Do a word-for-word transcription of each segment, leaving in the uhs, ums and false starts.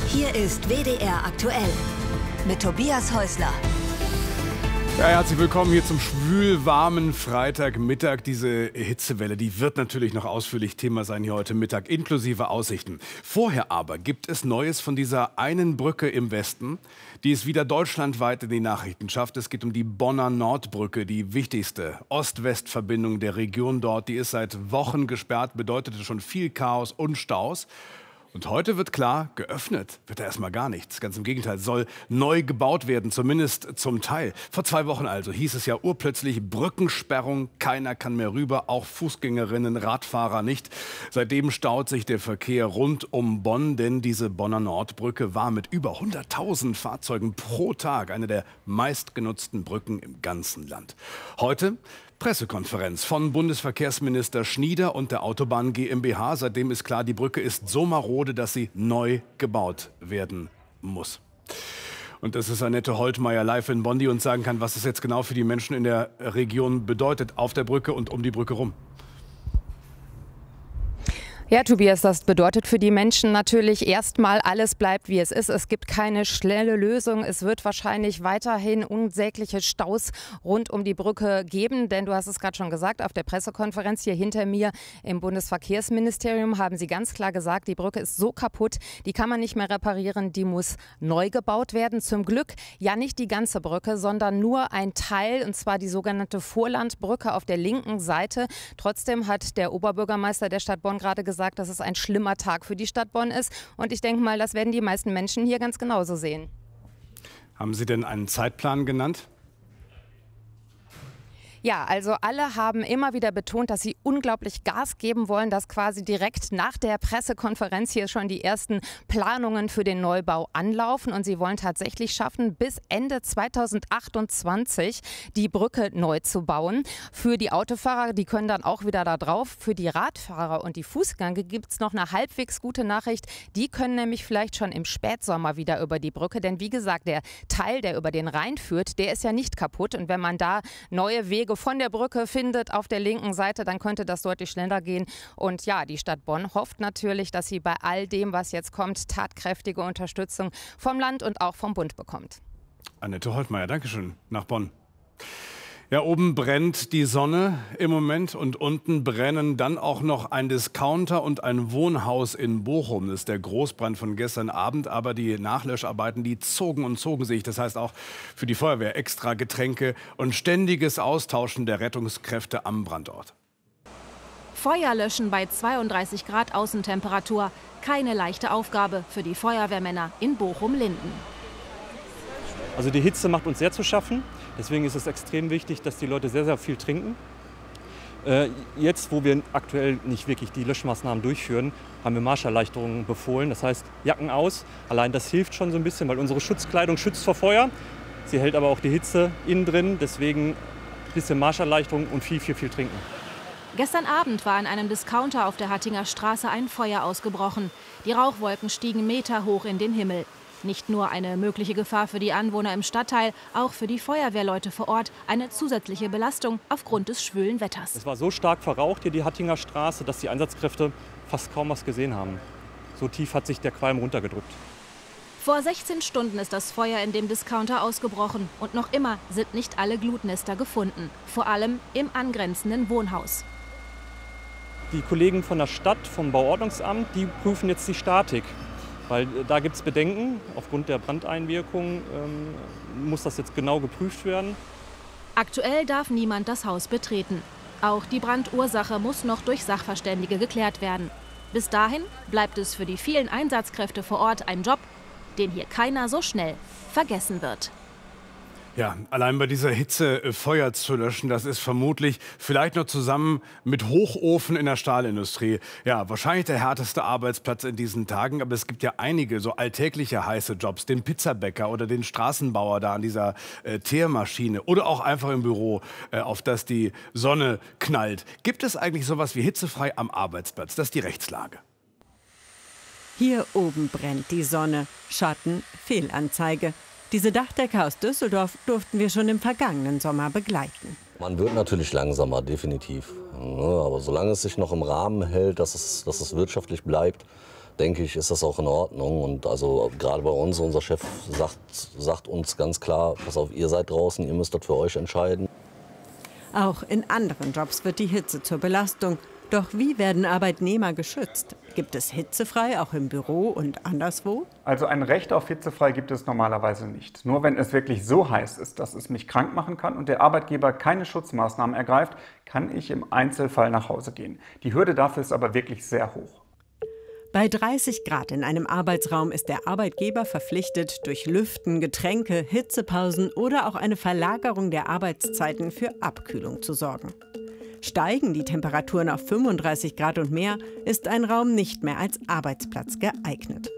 Hier ist W D R aktuell mit Tobias Häusler. Ja, herzlich willkommen hier zum schwülwarmen Freitagmittag. Diese Hitzewelle, die wird natürlich noch ausführlich Thema sein hier heute Mittag, inklusive Aussichten. Vorher aber gibt es Neues von dieser einen Brücke im Westen, die es wieder deutschlandweit in die Nachrichten schafft. Es geht um die Bonner Nordbrücke, die wichtigste Ost-West-Verbindung der Region dort. Die ist seit Wochen gesperrt, bedeutete schon viel Chaos und Staus. Und heute wird klar, geöffnet wird da erstmal gar nichts. Ganz im Gegenteil, soll neu gebaut werden, zumindest zum Teil. Vor zwei Wochen also hieß es ja urplötzlich Brückensperrung, keiner kann mehr rüber, auch Fußgängerinnen, Radfahrer nicht. Seitdem staut sich der Verkehr rund um Bonn, denn diese Bonner Nordbrücke war mit über hunderttausend Fahrzeugen pro Tag eine der meistgenutzten Brücken im ganzen Land. Heute Pressekonferenz von Bundesverkehrsminister Schnieder und der Autobahn GmbH. Seitdem ist klar, die Brücke ist so marode, dass sie neu gebaut werden muss. Und das ist Annette Holtmeier live in Bonn, die uns sagen kann, was es jetzt genau für die Menschen in der Region bedeutet, auf der Brücke und um die Brücke rum. Ja, Tobias, das bedeutet für die Menschen natürlich erstmal, alles bleibt wie es ist. Es gibt keine schnelle Lösung. Es wird wahrscheinlich weiterhin unsägliche Staus rund um die Brücke geben. Denn du hast es gerade schon gesagt, auf der Pressekonferenz hier hinter mir im Bundesverkehrsministerium haben sie ganz klar gesagt, die Brücke ist so kaputt, die kann man nicht mehr reparieren, die muss neu gebaut werden. Zum Glück ja nicht die ganze Brücke, sondern nur ein Teil, und zwar die sogenannte Vorlandbrücke auf der linken Seite. Trotzdem hat der Oberbürgermeister der Stadt Bonn gerade gesagt, dass es ein schlimmer Tag für die Stadt Bonn ist. Und ich denke mal, das werden die meisten Menschen hier ganz genauso sehen. Haben Sie denn einen Zeitplan genannt? Ja, also alle haben immer wieder betont, dass sie unglaublich Gas geben wollen, dass quasi direkt nach der Pressekonferenz hier schon die ersten Planungen für den Neubau anlaufen. Und sie wollen tatsächlich schaffen, bis Ende zweitausendachtundzwanzig die Brücke neu zu bauen. Für die Autofahrer, die können dann auch wieder da drauf. Für die Radfahrer und die Fußgänger gibt es noch eine halbwegs gute Nachricht. Die können nämlich vielleicht schon im Spätsommer wieder über die Brücke. Denn wie gesagt, der Teil, der über den Rhein führt, der ist ja nicht kaputt. Und wenn man da neue Wege von der Brücke findet auf der linken Seite, dann könnte das deutlich schneller gehen. Und ja, die Stadt Bonn hofft natürlich, dass sie bei all dem, was jetzt kommt, tatkräftige Unterstützung vom Land und auch vom Bund bekommt. Annette Holtmeier, Dankeschön, nach Bonn. Ja, oben brennt die Sonne im Moment und unten brennen dann auch noch ein Discounter und ein Wohnhaus in Bochum. Das ist der Großbrand von gestern Abend, aber die Nachlöscharbeiten, die zogen und zogen sich. Das heißt auch für die Feuerwehr extra Getränke und ständiges Austauschen der Rettungskräfte am Brandort. Feuer löschen bei zweiunddreißig Grad Außentemperatur. Keine leichte Aufgabe für die Feuerwehrmänner in Bochum-Linden. Also die Hitze macht uns sehr zu schaffen. Deswegen ist es extrem wichtig, dass die Leute sehr, sehr viel trinken. Äh, jetzt, wo wir aktuell nicht wirklich die Löschmaßnahmen durchführen, haben wir Marscherleichterungen befohlen. Das heißt, Jacken aus. Allein das hilft schon so ein bisschen, weil unsere Schutzkleidung schützt vor Feuer. Sie hält aber auch die Hitze innen drin. Deswegen ein bisschen Marscherleichterung und viel, viel, viel trinken. Gestern Abend war in einem Discounter auf der Hattinger Straße ein Feuer ausgebrochen. Die Rauchwolken stiegen meterhoch in den Himmel. Nicht nur eine mögliche Gefahr für die Anwohner im Stadtteil, auch für die Feuerwehrleute vor Ort eine zusätzliche Belastung aufgrund des schwülen Wetters. Es war so stark verraucht hier die Hattinger Straße, dass die Einsatzkräfte fast kaum was gesehen haben. So tief hat sich der Qualm runtergedrückt. Vor sechzehn Stunden ist das Feuer in dem Discounter ausgebrochen und noch immer sind nicht alle Glutnester gefunden, vor allem im angrenzenden Wohnhaus. Die Kollegen von der Stadt, vom Bauordnungsamt, die prüfen jetzt die Statik. Weil da gibt es Bedenken, aufgrund der Brandeinwirkung ähm, muss das jetzt genau geprüft werden. Aktuell darf niemand das Haus betreten. Auch die Brandursache muss noch durch Sachverständige geklärt werden. Bis dahin bleibt es für die vielen Einsatzkräfte vor Ort ein Job, den hier keiner so schnell vergessen wird. Ja, allein bei dieser Hitze äh, Feuer zu löschen, das ist vermutlich vielleicht noch zusammen mit Hochofen in der Stahlindustrie. Ja, wahrscheinlich der härteste Arbeitsplatz in diesen Tagen. Aber es gibt ja einige so alltägliche heiße Jobs. Den Pizzabäcker oder den Straßenbauer da an dieser äh, Teermaschine. Oder auch einfach im Büro, äh, auf das die Sonne knallt. Gibt es eigentlich sowas wie hitzefrei am Arbeitsplatz? Das ist die Rechtslage. Hier oben brennt die Sonne. Schatten, Fehlanzeige. Diese Dachdecker aus Düsseldorf durften wir schon im vergangenen Sommer begleiten. Man wird natürlich langsamer, definitiv. Aber solange es sich noch im Rahmen hält, dass es, dass es wirtschaftlich bleibt, denke ich, ist das auch in Ordnung. Und also gerade bei uns, unser Chef sagt, sagt uns ganz klar, pass auf, ihr seid draußen, ihr müsst das für euch entscheiden. Auch in anderen Jobs wird die Hitze zur Belastung. Doch wie werden Arbeitnehmer geschützt? Gibt es hitzefrei auch im Büro und anderswo? Also ein Recht auf hitzefrei gibt es normalerweise nicht. Nur wenn es wirklich so heiß ist, dass es mich krank machen kann und der Arbeitgeber keine Schutzmaßnahmen ergreift, kann ich im Einzelfall nach Hause gehen. Die Hürde dafür ist aber wirklich sehr hoch. Bei dreißig Grad in einem Arbeitsraum ist der Arbeitgeber verpflichtet, durch Lüften, Getränke, Hitzepausen oder auch eine Verlagerung der Arbeitszeiten für Abkühlung zu sorgen. Steigen die Temperaturen auf fünfunddreißig Grad und mehr, ist ein Raum nicht mehr als Arbeitsplatz geeignet.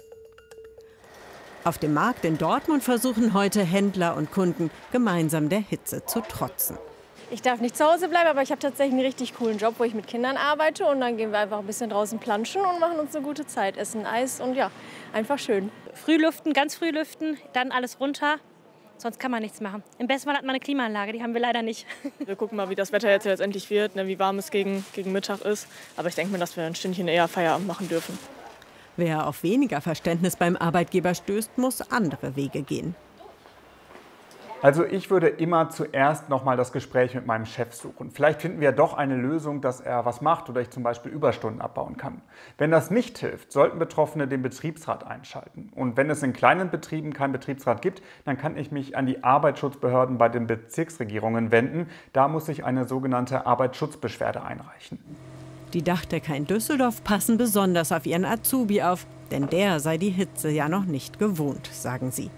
Auf dem Markt in Dortmund versuchen heute Händler und Kunden gemeinsam der Hitze zu trotzen. Ich darf nicht zu Hause bleiben, aber ich habe tatsächlich einen richtig coolen Job, wo ich mit Kindern arbeite. Und dann gehen wir einfach ein bisschen draußen planschen und machen uns eine gute Zeit. Essen Eis und ja, einfach schön. Früh lüften, ganz früh lüften, dann alles runter. Sonst kann man nichts machen. Im besten Fall hat man eine Klimaanlage, die haben wir leider nicht. Wir gucken mal, wie das Wetter jetzt letztendlich wird, ne, wie warm es gegen, gegen Mittag ist. Aber ich denke mir, dass wir ein Stündchen eher Feierabend machen dürfen. Wer auf weniger Verständnis beim Arbeitgeber stößt, muss andere Wege gehen. Also ich würde immer zuerst noch mal das Gespräch mit meinem Chef suchen. Vielleicht finden wir ja doch eine Lösung, dass er was macht oder ich zum Beispiel Überstunden abbauen kann. Wenn das nicht hilft, sollten Betroffene den Betriebsrat einschalten. Und wenn es in kleinen Betrieben keinen Betriebsrat gibt, dann kann ich mich an die Arbeitsschutzbehörden bei den Bezirksregierungen wenden. Da muss ich eine sogenannte Arbeitsschutzbeschwerde einreichen. Die Dachdecker in Düsseldorf passen besonders auf ihren Azubi auf, denn der sei die Hitze ja noch nicht gewohnt, sagen sie.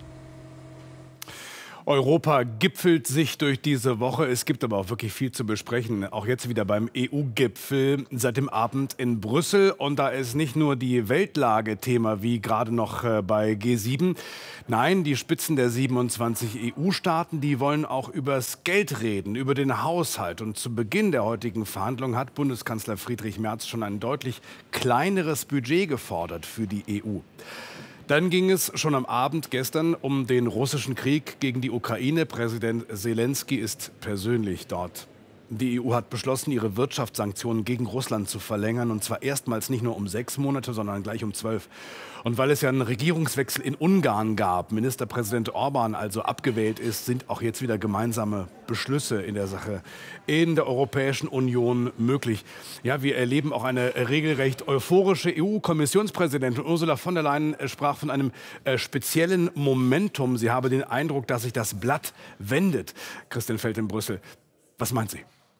Europa gipfelt sich durch diese Woche. Es gibt aber auch wirklich viel zu besprechen. Auch jetzt wieder beim E U-Gipfel seit dem Abend in Brüssel. Und da ist nicht nur die Weltlage Thema, wie gerade noch bei G sieben. Nein, die Spitzen der siebenundzwanzig E U-Staaten, die wollen auch übers Geld reden, über den Haushalt. Und zu Beginn der heutigen Verhandlungen hat Bundeskanzler Friedrich Merz schon ein deutlich kleineres Budget gefordert für die E U. Dann ging es schon am Abend gestern um den russischen Krieg gegen die Ukraine. Präsident Zelensky ist persönlich dort. Die E U hat beschlossen, ihre Wirtschaftssanktionen gegen Russland zu verlängern. Und zwar erstmals nicht nur um sechs Monate, sondern gleich um zwölf. Und weil es ja einen Regierungswechsel in Ungarn gab, Ministerpräsident Orban also abgewählt ist, sind auch jetzt wieder gemeinsame Beschlüsse in der Sache in der Europäischen Union möglich. Ja, wir erleben auch eine regelrecht euphorische E U-Kommissionspräsidentin. Ursula von der Leyen sprach von einem äh, speziellen Momentum. Sie habe den Eindruck, dass sich das Blatt wendet. Christian Feld in Brüssel. Was meint sie?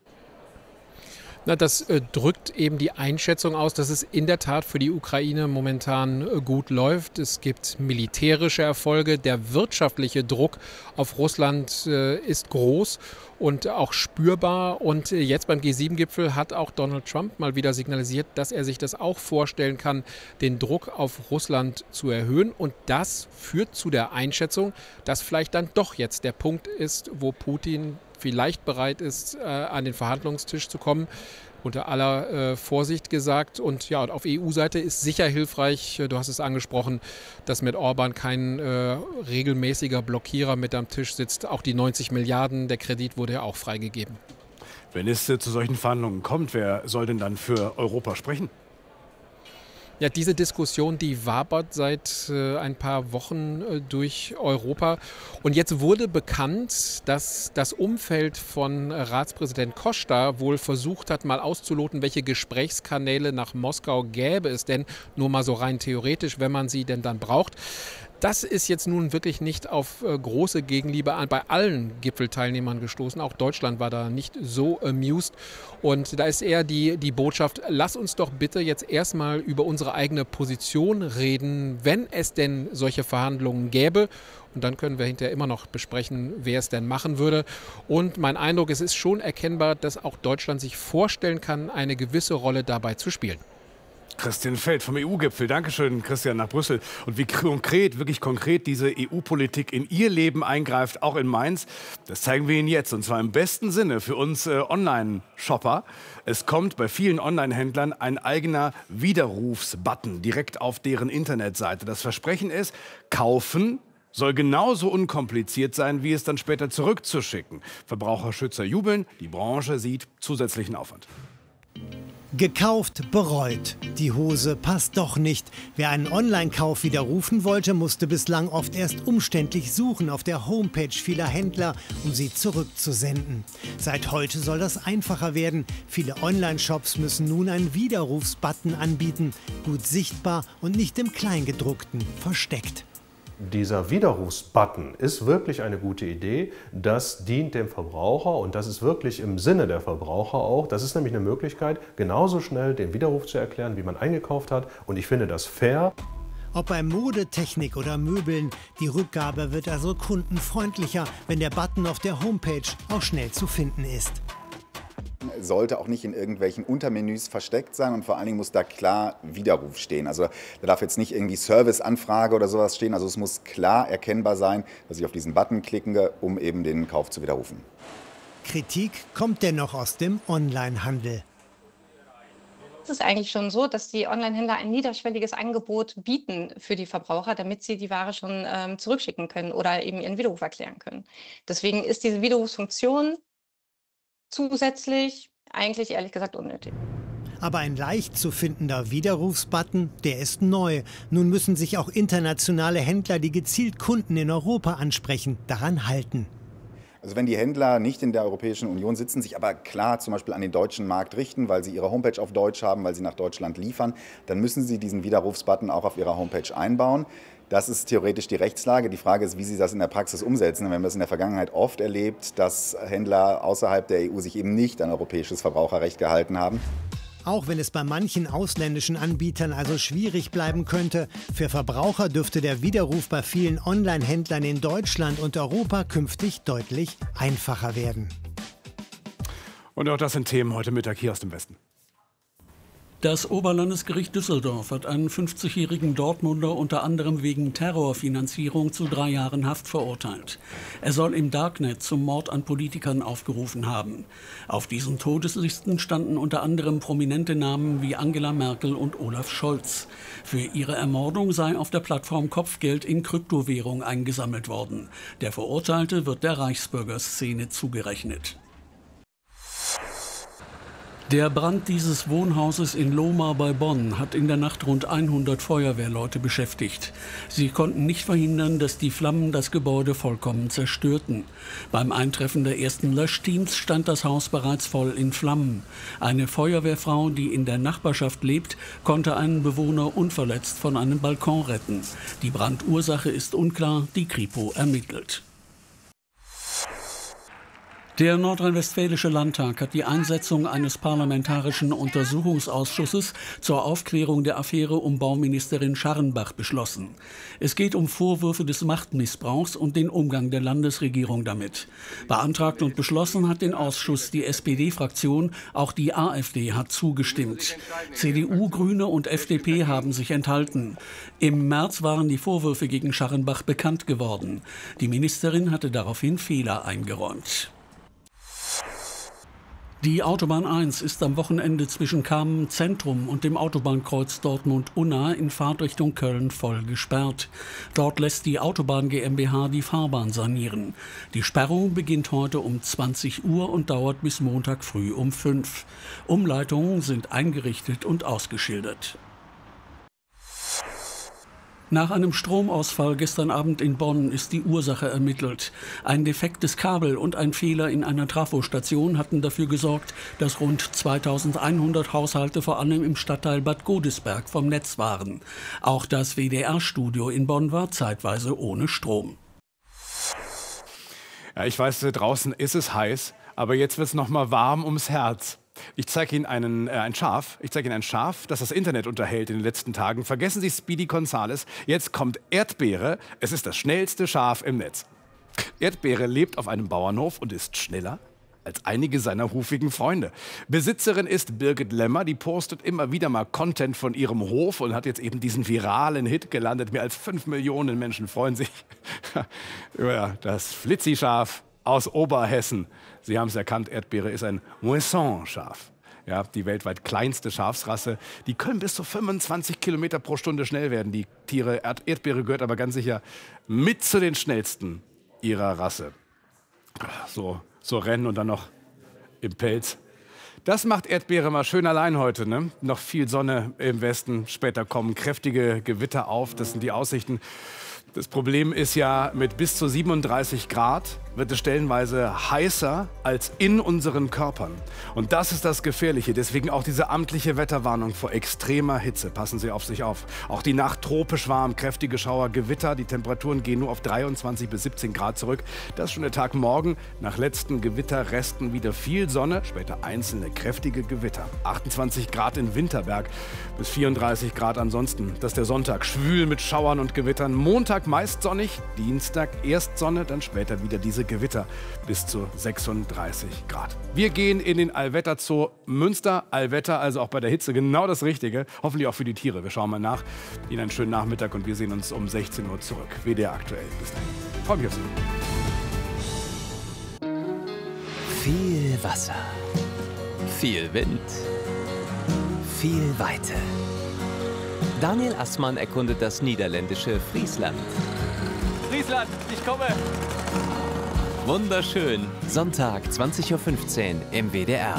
Na, das äh, drückt eben die Einschätzung aus, dass es in der Tat für die Ukraine momentan äh, gut läuft. Es gibt militärische Erfolge. Der wirtschaftliche Druck auf Russland äh, ist groß und auch spürbar. Und äh, jetzt beim G sieben Gipfel hat auch Donald Trump mal wieder signalisiert, dass er sich das auch vorstellen kann, den Druck auf Russland zu erhöhen. Und das führt zu der Einschätzung, dass vielleicht dann doch jetzt der Punkt ist, wo Putin vielleicht bereit ist, äh, an den Verhandlungstisch zu kommen, unter aller äh, Vorsicht gesagt. Und ja, auf E U-Seite ist sicher hilfreich, du hast es angesprochen, dass mit Orban kein äh, regelmäßiger Blockierer mit am Tisch sitzt. Auch die neunzig Milliarden, der Kredit wurde ja auch freigegeben. Wenn es äh, zu solchen Verhandlungen kommt, wer soll denn dann für Europa sprechen? Ja, diese Diskussion, die wabert seit äh, ein paar Wochen äh, durch Europa. Und jetzt wurde bekannt, dass das Umfeld von Ratspräsident Costa wohl versucht hat, mal auszuloten, welche Gesprächskanäle nach Moskau gäbe es denn, nur mal so rein theoretisch, wenn man sie denn dann braucht. Das ist jetzt nun wirklich nicht auf äh, große Gegenliebe bei allen Gipfelteilnehmern gestoßen. Auch Deutschland war da nicht so amused. Und da ist eher die, die Botschaft, lass uns doch bitte jetzt erstmal über unsere eigene Position reden, wenn es denn solche Verhandlungen gäbe. Und dann können wir hinterher immer noch besprechen, wer es denn machen würde. Und mein Eindruck, es ist schon erkennbar, dass auch Deutschland sich vorstellen kann, eine gewisse Rolle dabei zu spielen. Christian Feld vom E U-Gipfel. Dankeschön, Christian, nach Brüssel. Und wie konkret, wirklich konkret diese E U-Politik in Ihr Leben eingreift, auch in Mainz, das zeigen wir Ihnen jetzt. Und zwar im besten Sinne für uns äh, Online-Shopper. Es kommt bei vielen Online-Händlern ein eigener Widerrufsbutton direkt auf deren Internetseite. Das Versprechen ist, kaufen soll genauso unkompliziert sein, wie es dann später zurückzuschicken. Verbraucherschützer jubeln, die Branche sieht zusätzlichen Aufwand. Gekauft, bereut. Die Hose passt doch nicht. Wer einen Online-Kauf widerrufen wollte, musste bislang oft erst umständlich suchen auf der Homepage vieler Händler, um sie zurückzusenden. Seit heute soll das einfacher werden. Viele Online-Shops müssen nun einen Widerrufsbutton anbieten. Gut sichtbar und nicht im Kleingedruckten versteckt. Dieser Widerrufsbutton ist wirklich eine gute Idee. Das dient dem Verbraucher und das ist wirklich im Sinne der Verbraucher auch. Das ist nämlich eine Möglichkeit, genauso schnell den Widerruf zu erklären, wie man eingekauft hat. Und ich finde das fair. Ob bei Mode, Technik oder Möbeln, die Rückgabe wird also kundenfreundlicher, wenn der Button auf der Homepage auch schnell zu finden ist. Sollte auch nicht in irgendwelchen Untermenüs versteckt sein und vor allen Dingen muss da klar Widerruf stehen. Also da darf jetzt nicht irgendwie Serviceanfrage oder sowas stehen. Also es muss klar erkennbar sein, dass ich auf diesen Button klicke, um eben den Kauf zu widerrufen. Kritik kommt dennoch aus dem Onlinehandel. Es ist eigentlich schon so, dass die Onlinehändler ein niederschwelliges Angebot bieten für die Verbraucher, damit sie die Ware schon ähm, zurückschicken können oder eben ihren Widerruf erklären können. Deswegen ist diese Widerrufsfunktion zusätzlich eigentlich ehrlich gesagt unnötig. Aber ein leicht zu findender Widerrufsbutton, der ist neu. Nun müssen sich auch internationale Händler, die gezielt Kunden in Europa ansprechen, daran halten. Also wenn die Händler nicht in der Europäischen Union sitzen, sich aber klar zum Beispiel an den deutschen Markt richten, weil sie ihre Homepage auf Deutsch haben, weil sie nach Deutschland liefern, dann müssen sie diesen Widerrufsbutton auch auf ihrer Homepage einbauen. Das ist theoretisch die Rechtslage. Die Frage ist, wie sie das in der Praxis umsetzen. Wir haben das in der Vergangenheit oft erlebt, dass Händler außerhalb der E U sich eben nicht an europäisches Verbraucherrecht gehalten haben. Auch wenn es bei manchen ausländischen Anbietern also schwierig bleiben könnte, für Verbraucher dürfte der Widerruf bei vielen Online-Händlern in Deutschland und Europa künftig deutlich einfacher werden. Und auch das sind Themen heute Mittag hier aus dem Westen. Das Oberlandesgericht Düsseldorf hat einen fünfzigjährigen Dortmunder unter anderem wegen Terrorfinanzierung zu drei Jahren Haft verurteilt. Er soll im Darknet zum Mord an Politikern aufgerufen haben. Auf diesen Todeslisten standen unter anderem prominente Namen wie Angela Merkel und Olaf Scholz. Für ihre Ermordung sei auf der Plattform Kopfgeld in Kryptowährung eingesammelt worden. Der Verurteilte wird der Reichsbürgerszene zugerechnet. Der Brand dieses Wohnhauses in Lohmar bei Bonn hat in der Nacht rund hundert Feuerwehrleute beschäftigt. Sie konnten nicht verhindern, dass die Flammen das Gebäude vollkommen zerstörten. Beim Eintreffen der ersten Löschteams stand das Haus bereits voll in Flammen. Eine Feuerwehrfrau, die in der Nachbarschaft lebt, konnte einen Bewohner unverletzt von einem Balkon retten. Die Brandursache ist unklar, die Kripo ermittelt. Der Nordrhein-Westfälische Landtag hat die Einsetzung eines parlamentarischen Untersuchungsausschusses zur Aufklärung der Affäre um Bauministerin Scharrenbach beschlossen. Es geht um Vorwürfe des Machtmissbrauchs und den Umgang der Landesregierung damit. Beantragt und beschlossen hat den Ausschuss die S P D-Fraktion, auch die AfD hat zugestimmt. C D U, Grüne und F D P haben sich enthalten. Im März waren die Vorwürfe gegen Scharrenbach bekannt geworden. Die Ministerin hatte daraufhin Fehler eingeräumt. Die Autobahn eins ist am Wochenende zwischen Kamen Zentrum und dem Autobahnkreuz Dortmund-Unna in Fahrtrichtung Köln voll gesperrt. Dort lässt die Autobahn GmbH die Fahrbahn sanieren. Die Sperrung beginnt heute um zwanzig Uhr und dauert bis Montag früh um fünf. Umleitungen sind eingerichtet und ausgeschildert. Nach einem Stromausfall gestern Abend in Bonn ist die Ursache ermittelt. Ein defektes Kabel und ein Fehler in einer Trafostation hatten dafür gesorgt, dass rund zweitausendeinhundert Haushalte vor allem im Stadtteil Bad Godesberg vom Netz waren. Auch das W D R-Studio in Bonn war zeitweise ohne Strom. Ja, ich weiß, draußen ist es heiß, aber jetzt wird es noch mal warm ums Herz. Ich zeige Ihnen einen, äh, ein Schaf. Ich zeige Ihnen ein Schaf, das das Internet unterhält in den letzten Tagen. Vergessen Sie Speedy Gonzales. Jetzt kommt Erdbeere. Es ist das schnellste Schaf im Netz. Erdbeere lebt auf einem Bauernhof und ist schneller als einige seiner hufigen Freunde. Besitzerin ist Birgit Lemmer. Die postet immer wieder mal Content von ihrem Hof und hat jetzt eben diesen viralen Hit gelandet. Mehr als fünf Millionen Menschen freuen sich über das Flitzi-Schaf aus Oberhessen. Sie haben es erkannt, Erdbeere ist ein Moisson-Schaf. Ja, die weltweit kleinste Schafsrasse. Die können bis zu fünfundzwanzig Kilometer pro Stunde schnell werden, die Tiere. Erdbeere gehört aber ganz sicher mit zu den schnellsten ihrer Rasse. So, so rennen und dann noch im Pelz. Das macht Erdbeere mal schön allein heute, ne? Noch viel Sonne im Westen, später kommen kräftige Gewitter auf, das sind die Aussichten. Das Problem ist ja, mit bis zu siebenunddreißig Grad wird es stellenweise heißer als in unseren Körpern. Und das ist das Gefährliche. Deswegen auch diese amtliche Wetterwarnung vor extremer Hitze. Passen Sie auf sich auf. Auch die Nacht tropisch warm, kräftige Schauer, Gewitter. Die Temperaturen gehen nur auf dreiundzwanzig bis siebzehn Grad zurück. Das ist schon der Tag morgen. Nach letzten Gewitterresten wieder viel Sonne, später einzelne kräftige Gewitter. achtundzwanzig Grad in Winterberg bis vierunddreißig Grad ansonsten. Das ist der Sonntag. Schwül mit Schauern und Gewittern. Montag meist sonnig, Dienstag erst Sonne, dann später wieder diese Gewitter bis zu sechsunddreißig Grad. Wir gehen in den Allwetterzoo Münster. Allwetter, also auch bei der Hitze genau das Richtige. Hoffentlich auch für die Tiere. Wir schauen mal nach. Ihnen einen schönen Nachmittag und wir sehen uns um sechzehn Uhr zurück. W D R aktuell. Bis dann. Frau Gibson. Viel Wasser. Viel Wind. Viel Weite. Daniel Assmann erkundet das niederländische Friesland. Friesland, ich komme! Wunderschön. Sonntag, zwanzig Uhr fünfzehn im W D R.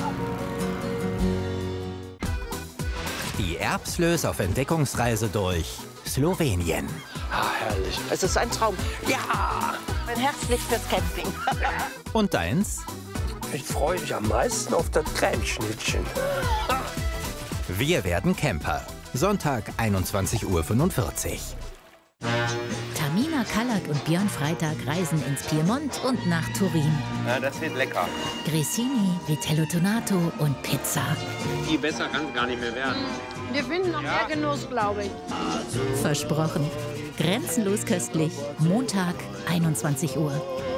Die Erbslös auf Entdeckungsreise durch Slowenien. Ah, herrlich. Es ist ein Traum. Ja! Mein Herz liegt fürs Camping. Und deins? Ich freue mich am meisten auf das Cremeschnittchen. Wir werden Camper. Sonntag, einundzwanzig Uhr fünfundvierzig. Tamina Kallert und Björn Freitag reisen ins Piemont und nach Turin. Ja, das wird lecker. Grissini, Vitello Tonato und Pizza. Viel besser kann es gar nicht mehr werden. Wir finden noch mehr Genuss, glaube ich. Versprochen. Grenzenlos köstlich. Montag, einundzwanzig Uhr.